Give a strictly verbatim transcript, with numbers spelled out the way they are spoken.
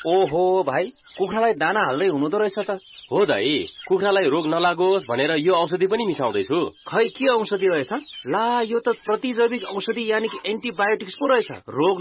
ओहो भाइ, कुखुरालाई दाना हाल्दै हुनुहुँदो रहेछ त। हो दाइ, कुखुरालाई रोग नलागोस् भनेर यो औषधि पनि मिसाउँदैछु। खै के औषधि रहेछ? ला, यो त प्रतिजैविक औषधि यानि कि एन्टिबायोटिक्स पो रहेछ। रोग